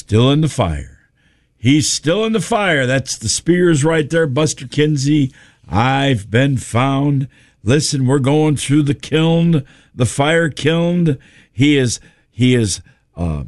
Still in the fire. He's still in the fire. That's the Spears right there. Buster Kinsey, I've been found. Listen, we're going through the kiln, the fire kiln. He is, what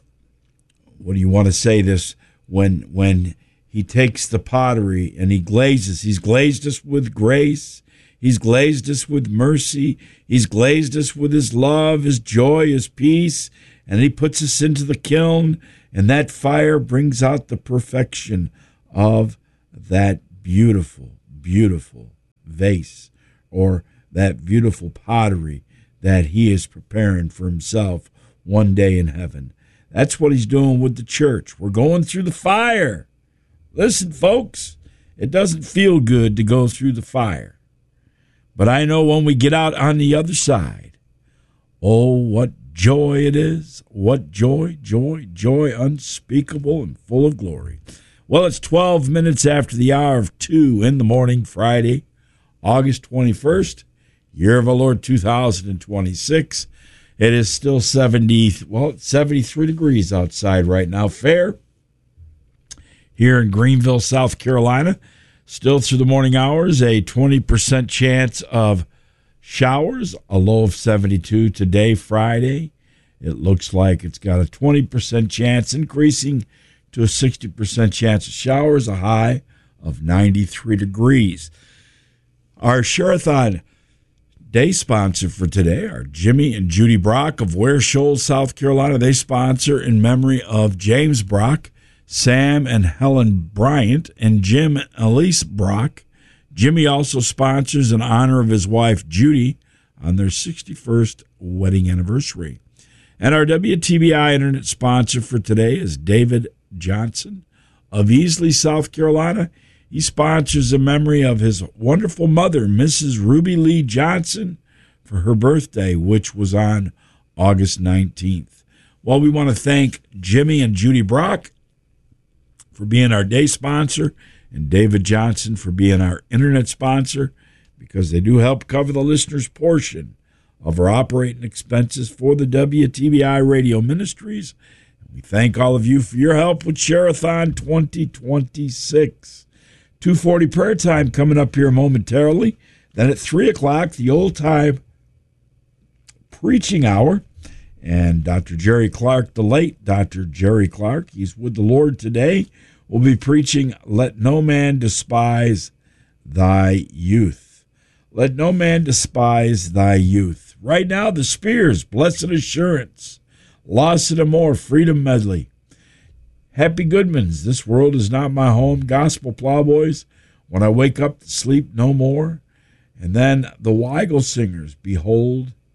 do you want to say this? When he takes the pottery and he glazes, he's glazed us with grace. He's glazed us with mercy. He's glazed us with his love, his joy, his peace. And he puts us into the kiln, and that fire brings out the perfection of that beautiful, beautiful vase, or that beautiful pottery that he is preparing for himself one day in heaven. That's what he's doing with the church. We're going through the fire. Listen, folks, it doesn't feel good to go through the fire. But I know when we get out on the other side, oh, what joy it is. What joy, joy, joy unspeakable and full of glory. Well, it's 12 minutes after the hour of 2 in the morning, Friday, August 21st, year of our Lord 2026. It is still 73 degrees outside right now. Fair here in Greenville, South Carolina. Still through the morning hours, a 20% chance of showers, a low of 72 today, Friday. It looks like it's got a 20% chance, increasing to a 60% chance of showers, a high of 93 degrees. Our Share-a-thon day sponsor for today are Jimmy and Judy Brock of Ware Shoals, South Carolina. They sponsor in memory of James Brock, Sam and Helen Bryant, and Jim and Elise Brock. Jimmy also sponsors in honor of his wife, Judy, on their 61st wedding anniversary. And our WTBI Internet sponsor for today is David Johnson of Easley, South Carolina. He sponsors in memory of his wonderful mother, Mrs. Ruby Lee Johnson, for her birthday, which was on August 19th. Well, we want to thank Jimmy and Judy Brock for being our day sponsor, and David Johnson for being our internet sponsor, because they do help cover the listener's portion of our operating expenses for the WTBI Radio Ministries. We thank all of you for your help with Share-a-thon 2026. 2:40 prayer time coming up here momentarily. Then at 3 o'clock, the old-time preaching hour. And Dr. Jerry Clark, the late Dr. Jerry Clark, he's with the Lord today, will be preaching, Let No Man Despise Thy Youth. Let no man despise thy youth. Right now, the Spears, Blessed Assurance, Lost and More, Freedom Medley. Happy Goodmans, This World Is Not My Home, Gospel Plowboys, When I Wake Up to Sleep No More. And then the Weigel Singers, Behold